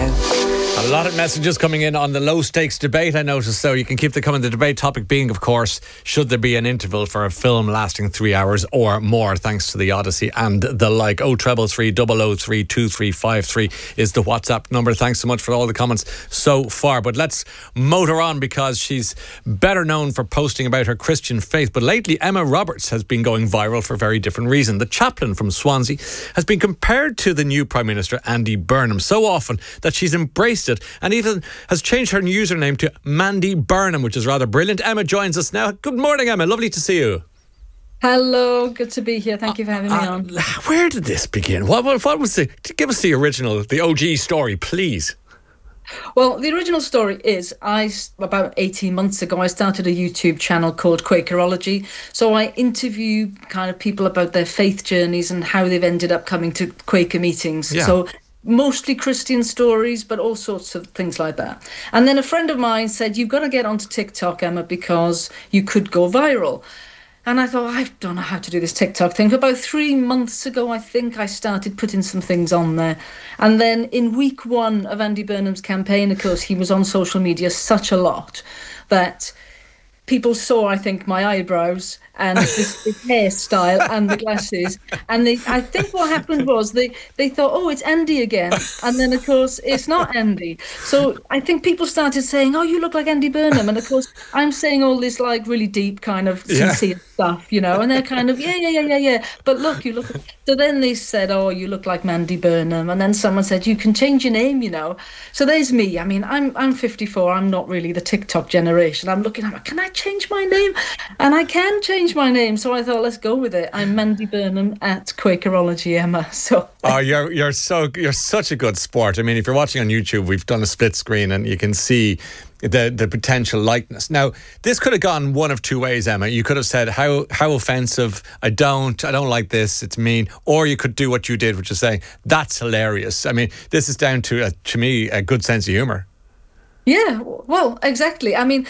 A lot of messages coming in on the low stakes debate, I noticed, so you can keep them coming. The debate topic being, of course, should there be an interval for a film lasting 3 hours or more, thanks to the Odyssey and the like. 0333 003 2353 is the WhatsApp number. Thanks so much for all the comments so far. But let's motor on, because she's better known for posting about her Christian faith. But lately, Emma Roberts has been going viral for a very different reason. The chaplain from Swansea has been compared to the new Prime Minister, Andy Burnham, so often that she's embraced it and even has changed her username to Mandy Burnham, which is rather brilliant. Emma joins us now. Good morning, Emma. Lovely to see you. Hello, good to be here. Thank you for having me on. Where did this begin? What was give us the original, the OG story, please. Well, the original story is, about 18 months ago, I started a YouTube channel called Quakerology. So I interview kind of people about their faith journeys and how they've ended up coming to Quaker meetings. Yeah. So mostly Christian stories, but all sorts of things like that. And then a friend of mine said, you've got to get onto TikTok, Emma, because you could go viral. And I thought, I don't know how to do this TikTok thing. About 3 months ago, I think, I started putting some things on there. And then in week 1 of Andy Burnham's campaign, of course, he was on social media such a lot that people saw, I think, my eyebrows and this hairstyle and the glasses. And I think what happened was they thought, oh, it's Andy again. And then, of course, it's not Andy. So I think people started saying, oh, you look like Andy Burnham. And, of course, I'm saying all this, like, really deep kind of sincere stuff, you know. And they're kind of, yeah. But look, you look... So then they said, oh, you look like Mandy Burnham. And then someone said, you can change your name, you know. So there's me. I mean, I'm 54. I'm not really the TikTok generation. I'm looking at, can I change my name? And I can change my name, so I thought, let's go with it. I'm Mandy Burnham at Quakerology, Emma. So oh, you're such a good sport. I mean, if you're watching on YouTube, we've done a split screen and you can see the potential likeness. Now, this could have gone one of two ways, Emma. You could have said, how offensive, I don't like this, it's mean. Or you could do what you did, which is saying, that's hilarious. I mean, this is down to me, a good sense of humour. Yeah, well, exactly. I mean,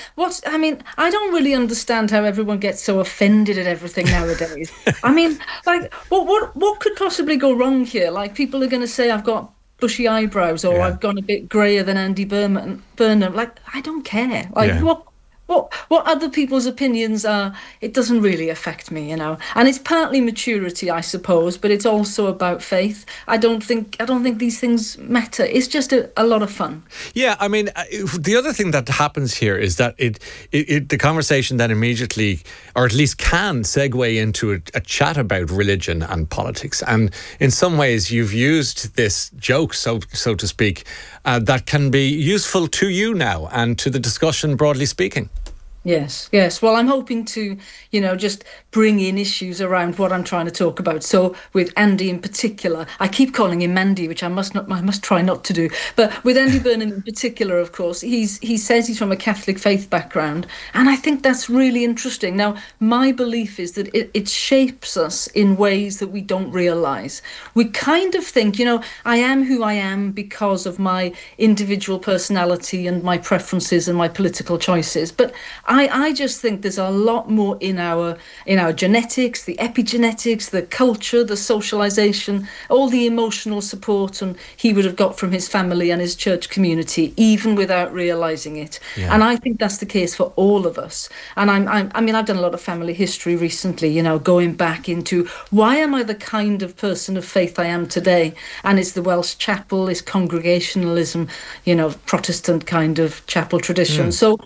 I don't really understand how everyone gets so offended at everything nowadays. I mean, like, what could possibly go wrong here? Like, people are going to say I've got bushy eyebrows or I've gone a bit greyer than Andy Burnham. Like, I don't care. Like, what other people's opinions are, it doesn't really affect me, you know. And it's partly maturity, I suppose, but it's also about faith. I don't think these things matter. It's just a lot of fun. Yeah, I mean, the other thing that happens here is that the conversation then immediately, or at least can segue into a chat about religion and politics. And in some ways, you've used this joke, so to speak, that can be useful to you now and to the discussion, broadly speaking. Yes. Well, I'm hoping to, just bring in issues around what I'm trying to talk about. So with Andy in particular, I keep calling him Mandy, which I must try not to do. But with Andy Burnham in particular, of course, he says he's from a Catholic faith background, and I think that's really interesting. Now, my belief is that it shapes us in ways that we don't realise. We kind of think, I am who I am because of my individual personality and my preferences and my political choices, but I just think there's a lot more in our genetics, the epigenetics, the culture, the socialization, all the emotional support and he would have got from his family and his church community, even without realizing it. Yeah. And I think that's the case for all of us. And I've done a lot of family history recently, going back into why am I the kind of person of faith I am today? And it's the Welsh chapel, it's congregationalism, Protestant kind of chapel tradition. So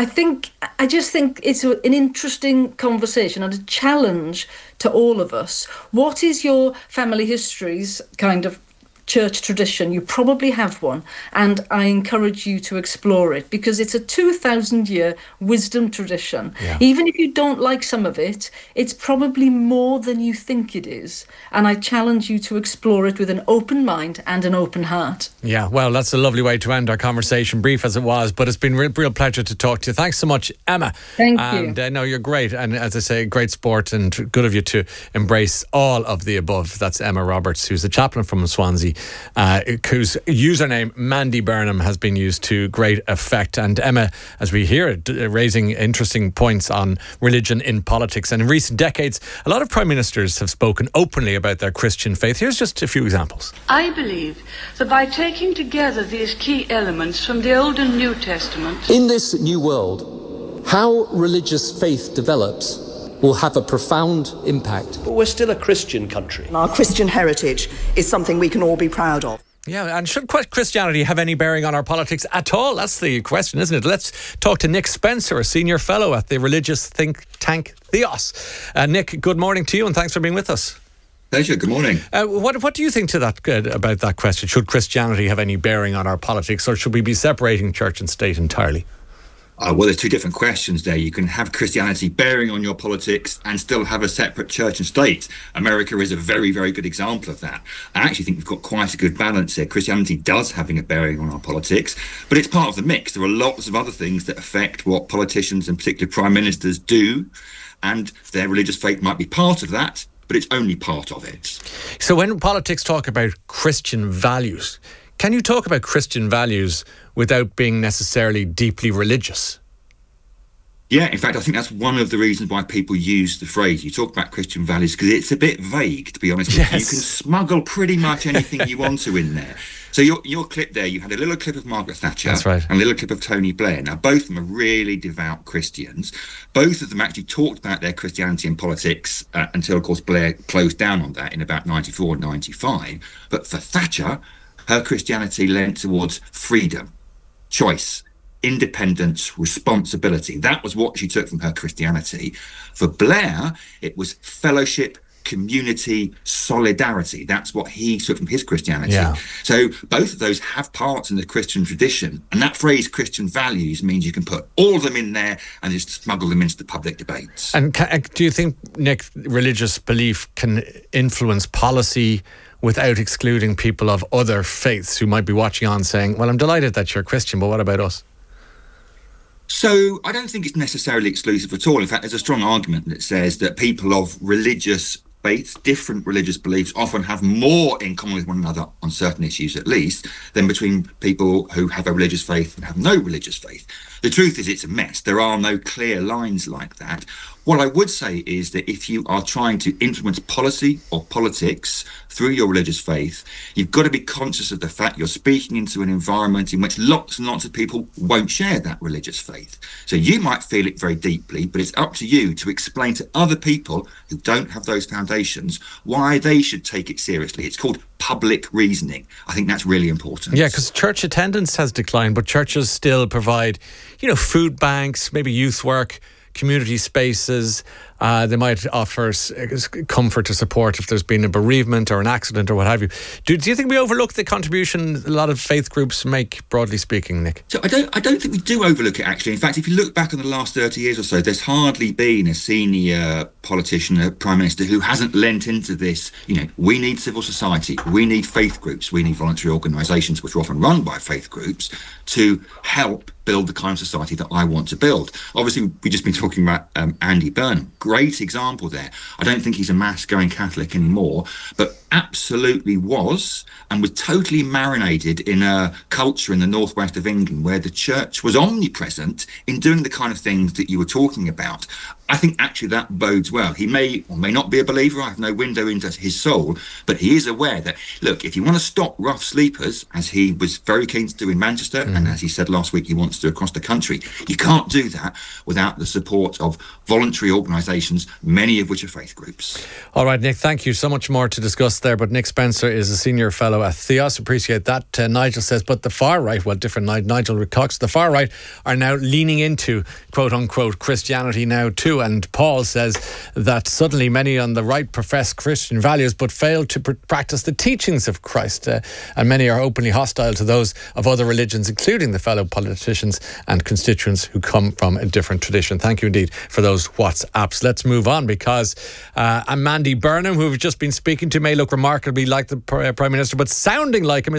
I just think it's an interesting conversation and a challenge to all of us. What is your family history's kind of church tradition? You probably have one, and I encourage you to explore it because it's a 2,000-year wisdom tradition. Yeah. Even if you don't like some of it, it's probably more than you think it is. And I challenge you to explore it with an open mind and an open heart. Yeah, well, that's a lovely way to end our conversation, brief as it was, but it's been a real pleasure to talk to you. Thanks so much, Emma. Thank you. And no, you're great. And as I say, great sport and good of you to embrace all of the above. That's Emma Roberts, who's the chaplain from Swansea whose username Mandy Burnham has been used to great effect. And Emma, as we hear, raising interesting points on religion in politics. And in recent decades, a lot of prime ministers have spoken openly about their Christian faith. Here's just a few examples. I believe that by taking together these key elements from the Old and New Testament, in this new world, how religious faith develops will have a profound impact. But we're still a Christian country. Our Christian heritage is something we can all be proud of. Yeah, and should Christianity have any bearing on our politics at all? That's the question, isn't it? Let's talk to Nick Spencer, a senior fellow at the religious think tank Theos. Nick, good morning to you and thanks for being with us. Pleasure, good morning. What do you think to that about that question? Should Christianity have any bearing on our politics, or should we be separating church and state entirely? Well, there's two different questions there. You can have Christianity bearing on your politics and still have a separate church and state. America is a very, very good example of that. I actually think we've got quite a good balance here. Christianity does having a bearing on our politics, but it's part of the mix. There are lots of other things that affect what politicians and particularly prime ministers do, and their religious faith might be part of that, but it's only part of it. So when politics talk about Christian values, can you talk about Christian values without being necessarily deeply religious? Yeah, in fact, I think that's one of the reasons why people use the phrase. You talk about Christian values because it's a bit vague, to be honest with you. You can smuggle pretty much anything you want to in there. So your clip there, you had a little clip of Margaret Thatcher. That's right. And a little clip of Tony Blair. Now, both of them are really devout Christians. Both of them actually talked about their Christianity in politics until, of course, Blair closed down on that in about 94 and 95. But for Thatcher, her Christianity lent towards freedom, choice, independence, responsibility. That was what she took from her Christianity. For Blair, it was fellowship, community, solidarity. That's what he took from his Christianity. Yeah. So both of those have parts in the Christian tradition. And that phrase, Christian values, means you can put all of them in there and just smuggle them into the public debates. And do you think, Nick, religious belief can influence policy without excluding people of other faiths who might be watching on saying, well, I'm delighted that you're Christian, but what about us? So I don't think it's necessarily exclusive at all. In fact, there's a strong argument that says that people of religious faiths, different religious beliefs, often have more in common with one another on certain issues at least than between people who have a religious faith and have no religious faith. The truth is it's a mess. There are no clear lines like that. What I would say is that if you are trying to influence policy or politics through your religious faith, you've got to be conscious of the fact you're speaking into an environment in which lots and lots of people won't share that religious faith. So you might feel it very deeply, but it's up to you to explain to other people who don't have those foundations why they should take it seriously. It's called public reasoning. I think that's really important. Yeah, because church attendance has declined, but churches still provide, food banks, maybe youth work, community spaces. They might offer comfort or support if there's been a bereavement or an accident or what have you. Do you think we overlook the contribution a lot of faith groups make, broadly speaking, Nick? So I don't think we do overlook it, actually. In fact, if you look back on the last 30 years or so, there's hardly been a senior politician, a prime minister, who hasn't lent into this. We need civil society, we need faith groups, we need voluntary organisations, which are often run by faith groups, to help build the kind of society that I want to build. Obviously, we've just been talking about Andy Burnham. Great example there. I don't think he's a mass-going Catholic anymore, but absolutely was, and was totally marinated in a culture in the northwest of England where the church was omnipresent in doing the kind of things that you were talking about. I think actually that bodes well. He may or may not be a believer. I have no window into his soul, but he is aware that, look, if you want to stop rough sleepers, as he was very keen to do in Manchester, and as he said last week he wants to do across the country, you can't do that without the support of voluntary organisations, many of which are faith groups. All right, Nick, thank you. So much more to discuss there, but Nick Spencer is a senior fellow at Theos. Appreciate that. Nigel says, but the far right, well, different Nigel Cox, the far right are now leaning into quote-unquote Christianity now too. And Paul says that suddenly many on the right profess Christian values but fail to practice the teachings of Christ. And many are openly hostile to those of other religions, including the fellow politicians and constituents who come from a different tradition. Thank you indeed for those WhatsApps. Let's move on because Mandy Burnham, who we've just been speaking to, may look remarkably like the Prime Minister, but sounding like him. Is it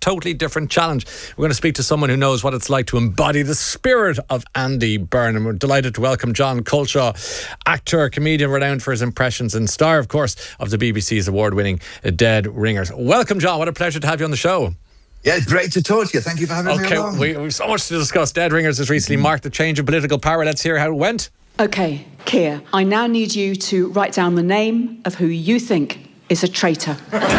totally different challenge. We're going to speak to someone who knows what it's like to embody the spirit of Andy Burnham. We're delighted to welcome John Culshaw, actor, comedian renowned for his impressions and star, of course, of the BBC's award-winning Dead Ringers. Welcome, John. What a pleasure to have you on the show. Yeah, great to talk to you. Thank you for having me along. We've so much to discuss. Dead Ringers has recently marked the change of political power. Let's hear how it went. OK, Keir, I now need you to write down the name of who you think is a traitor.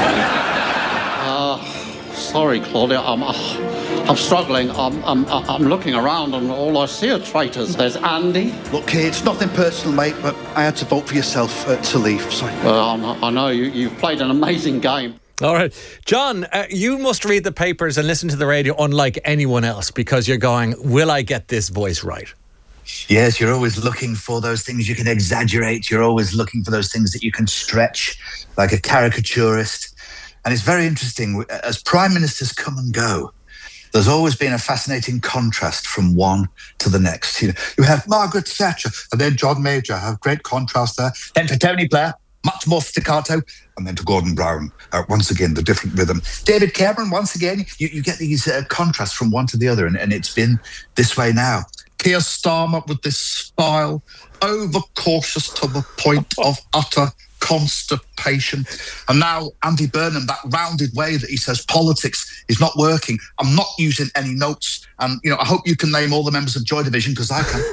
Sorry, Claudia, I'm struggling. I'm looking around and all I see are traitors. There's Andy. Look, Keir, it's nothing personal, mate, but I had to vote for yourself to leave. Sorry. I know you've played an amazing game. All right. John, you must read the papers and listen to the radio unlike anyone else because you're going, will I get this voice right? Yes, you're always looking for those things you can exaggerate. You're always looking for those things that you can stretch like a caricaturist. And it's very interesting. As prime ministers come and go, there's always been a fascinating contrast from one to the next. You have Margaret Thatcher and then John Major. Have great contrast there. Then to Tony Blair, much more staccato. And then to Gordon Brown, once again, the different rhythm. David Cameron, once again, you get these contrasts from one to the other, and it's been this way now. Keir Starmer with this style, overcautious to the point of utter constipation. And now Andy Burnham, that rounded way that he says politics is not working. I'm not using any notes. And, I hope you can name all the members of Joy Division, because I can.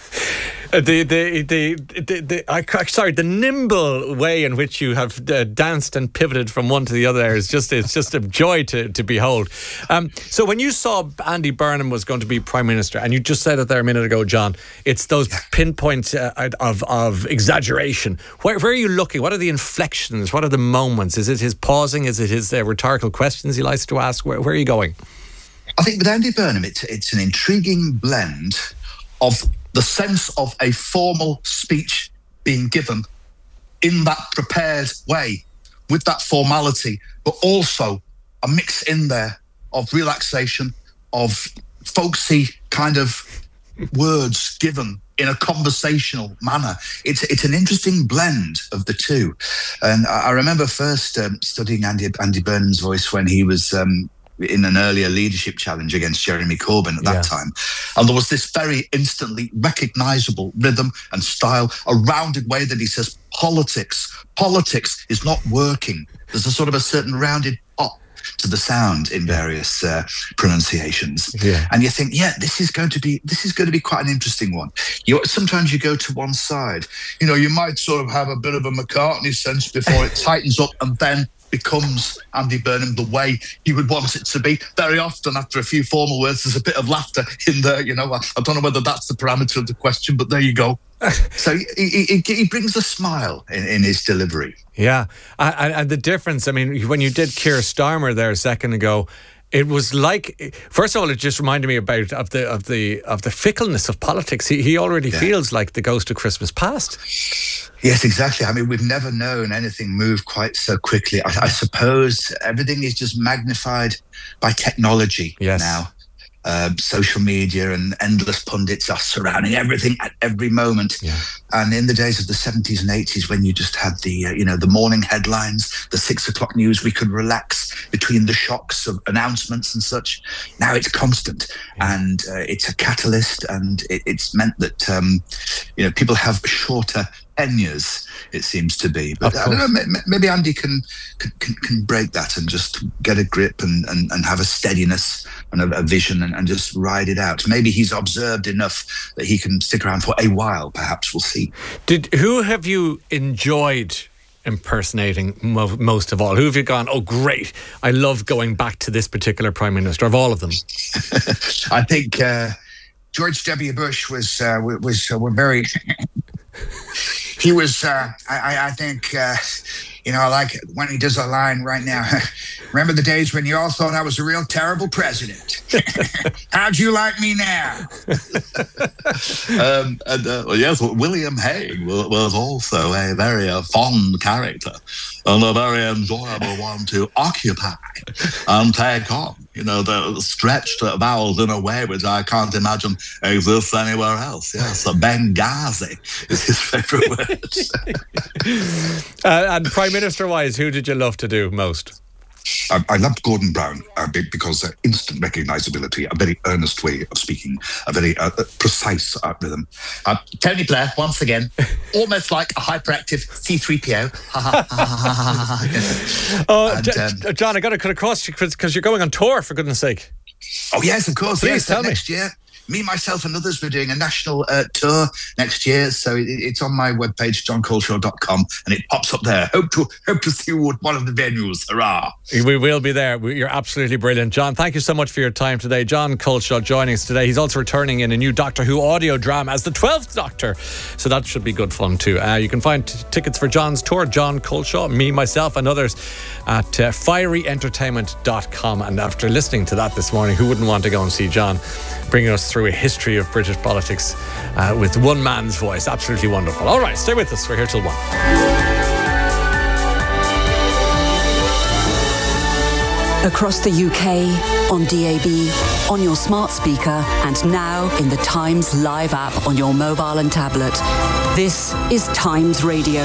The nimble way in which you have danced and pivoted from one to the other is just a joy to behold. So when you saw Andy Burnham was going to be Prime Minister, and you just said it there a minute ago, John, it's those pinpoints of exaggeration. Where are you looking? What are the inflections? What are the moments? Is it his pausing? Is it his rhetorical questions he likes to ask? Where are you going? I think with Andy Burnham, it's an intriguing blend of the sense of a formal speech being given in that prepared way, with that formality, but also a mix in there of relaxation, of folksy kind of words given in a conversational manner. It's an interesting blend of the two. And I remember first studying Andy Burnham's voice when he was in an earlier leadership challenge against Jeremy Corbyn at that time. And there was this very instantly recognisable rhythm and style, a rounded way that he says, politics is not working. There's a sort of a certain rounded pop to the sound in various pronunciations. Yeah. And you think, this is going to be quite an interesting one. Sometimes you go to one side. You might sort of have a bit of a McCartney sense before it tightens up and then becomes Andy Burnham the way he would want it to be. Very often, after a few formal words, there's a bit of laughter in there. I don't know whether that's the parameter of the question, but there you go. So he brings a smile in his delivery. Yeah, and the difference, I mean, when you did Keir Starmer there a second ago, it was like, first of all, it just reminded me about of the fickleness of politics. He already feels like the ghost of Christmas past. Yes, exactly. I mean, we've never known anything move quite so quickly. I suppose everything is just magnified by technology now. Social media and endless pundits are surrounding everything at every moment. Yeah. And in the days of the 70s and 80s, when you just had the morning headlines, the 6 o'clock news, we could relax between the shocks of announcements and such. Now it's constant, and it's a catalyst, and it's meant that people have shorter tenures, it seems to be. But I don't know, maybe Andy can break that and just get a grip and have a steadiness and a vision and just ride it out. Maybe he's observed enough that he can stick around for a while, perhaps. We'll see. Who have you enjoyed impersonating most of all? Who have you gone, oh great, I love going back to this particular Prime Minister, of all of them? I think George W. Bush was very... He was, I think, I like it when he does a line right now. Remember the days when you all thought I was a real terrible president? How'd you like me now? Yes, William Hague was also a very fond character and a very enjoyable one to occupy and take on. The stretched vowels in a way which I can't imagine exists anywhere else. Yes, Benghazi is his favourite word. And Prime Minister-wise, who did you love to do most? I loved Gordon Brown because instant recognisability, a very earnest way of speaking, a very precise rhythm. Tony Blair, once again, almost like a hyperactive C-3PO. John, I got to cut across you because you're going on tour, for goodness sake. Oh, yes, of course. Please tell me. Next year. Me, myself and others, we're doing a national tour next year. So it's on my webpage, johncolshaw.com, and it pops up there. Hope to see you at one of the venues. Hurrah. We will be there. You're absolutely brilliant. John, thank you so much for your time today. John Colshaw joining us today. He's also returning in a new Doctor Who audio drama as the 12th Doctor. So that should be good fun too. You can find tickets for John's tour, John Colshaw, me, myself and others at fieryentertainment.com. And after listening to that this morning, who wouldn't want to go and see John bringing us through a history of British politics with one man's voice? Absolutely wonderful. All right, stay with us. We're here till 1. Across the UK, on DAB, on your smart speaker, and now in the Times Live app on your mobile and tablet. This is Times Radio.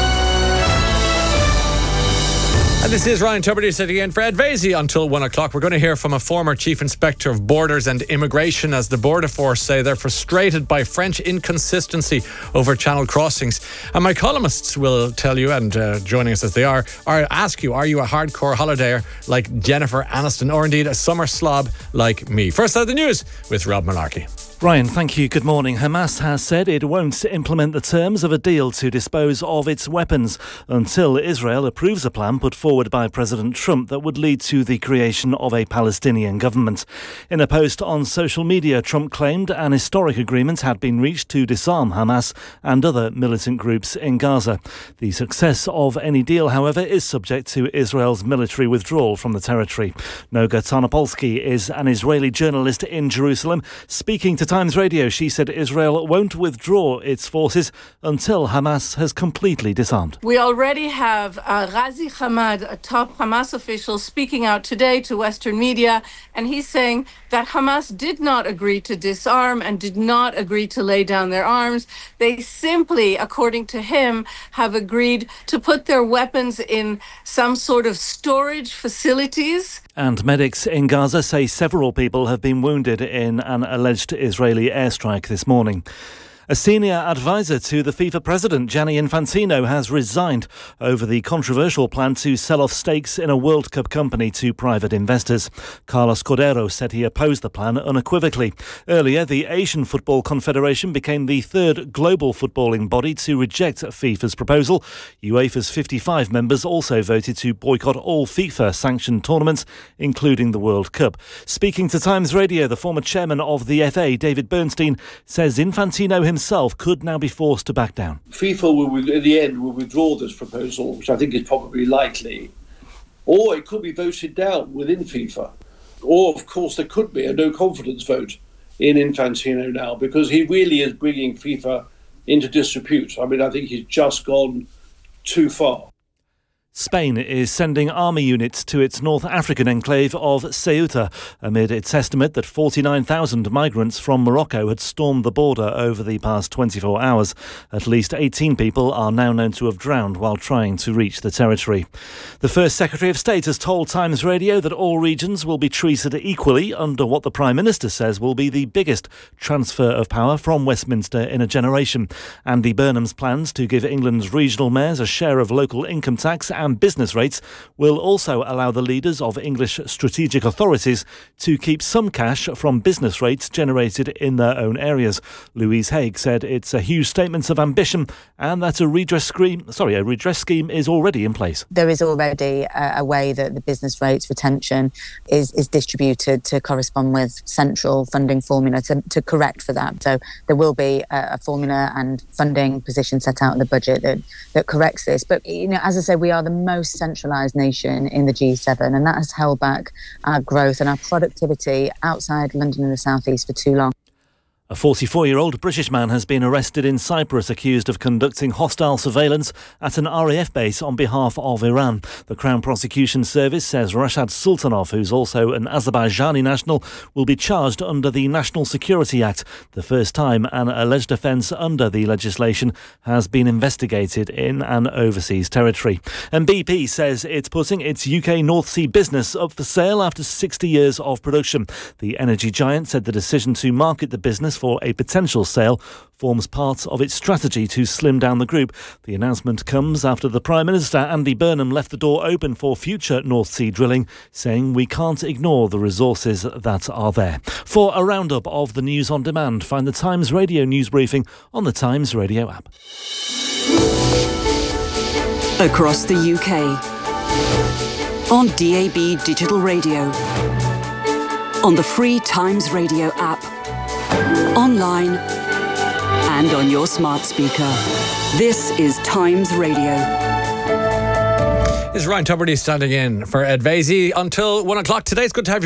And this is Ryan Tubridy sitting in for Ed Vaizey until 1 o'clock. We're going to hear from a former Chief Inspector of Borders and Immigration as the Border Force say they're frustrated by French inconsistency over channel crossings. And my columnists will tell you, and joining us as they are ask you, are you a hardcore holidayer like Jennifer Aniston, or indeed a summer slob like me? First out the news with Rob Malarkey. Ryan, thank you. Good morning. Hamas has said it won't implement the terms of a deal to dispose of its weapons until Israel approves a plan put forward by President Trump that would lead to the creation of a Palestinian government. In a post on social media, Trump claimed an historic agreement had been reached to disarm Hamas and other militant groups in Gaza. The success of any deal, however, is subject to Israel's military withdrawal from the territory. Noga Tarnopolsky is an Israeli journalist in Jerusalem. Speaking to Times Radio, she said Israel won't withdraw its forces until Hamas has completely disarmed. We already have Ghazi Hamad, a top Hamas official, speaking out today to Western media, and he's saying that Hamas did not agree to disarm and did not agree to lay down their arms. They simply, according to him, have agreed to put their weapons in some sort of storage facilities. And medics in Gaza say several people have been wounded in an alleged Israeli airstrike this morning. A senior advisor to the FIFA president, Gianni Infantino, has resigned over the controversial plan to sell off stakes in a World Cup company to private investors. Carlos Cordero said he opposed the plan unequivocally. Earlier, the Asian Football Confederation became the third global footballing body to reject FIFA's proposal. UEFA's 55 members also voted to boycott all FIFA-sanctioned tournaments, including the World Cup. Speaking to Times Radio, the former chairman of the FA, David Bernstein, says Infantino himself could now be forced to back down. FIFA will, in the end, will withdraw this proposal, which I think is probably likely, or it could be voted down within FIFA. Or, of course, there could be a no-confidence vote in Infantino now, because he really is bringing FIFA into disrepute. I mean, I think he's just gone too far. Spain is sending army units to its North African enclave of Ceuta amid its estimate that 49,000 migrants from Morocco had stormed the border over the past 24 hours. At least 18 people are now known to have drowned while trying to reach the territory. The First Secretary of State has told Times Radio that all regions will be treated equally under what the Prime Minister says will be the biggest transfer of power from Westminster in a generation. Andy Burnham's plans to give England's regional mayors a share of local income tax and business rates will also allow the leaders of English strategic authorities to keep some cash from business rates generated in their own areas. Louise Haigh said it's a huge statement of ambition and that a redress scheme is already in place. There is already a way that the business rates retention is distributed to correspond with central funding formula to correct for that. So there will be a formula and funding position set out in the budget that corrects this. But, as I said, we are the most centralised nation in the G7, and that has held back our growth and our productivity outside London and the South East for too long. A 44-year-old British man has been arrested in Cyprus accused of conducting hostile surveillance at an RAF base on behalf of Iran. The Crown Prosecution Service says Rashad Sultanov, who's also an Azerbaijani national, will be charged under the National Security Act, the first time an alleged offence under the legislation has been investigated in an overseas territory. And BP says it's putting its UK North Sea business up for sale after 60 years of production. The energy giant said the decision to market the business for a potential sale forms part of its strategy to slim down the group. The announcement comes after the Prime Minister, Andy Burnham, left the door open for future North Sea drilling, saying we can't ignore the resources that are there. For a roundup of the news on demand, find the Times Radio news briefing on the Times Radio app. Across the UK, on DAB Digital Radio, on the free Times Radio app, online and on your smart speaker. This is Times Radio. This is Ryan Tubridy standing in for Ed Vaizey until 1 o'clock today. It's good to have you.